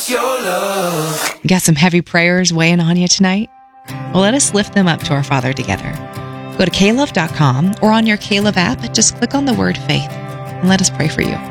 your love. Got some heavy prayers weighing on you tonight? Well, let us lift them up to our Father together. Go to klove.com or on your K-Love app, just click on the word faith and let us pray for you.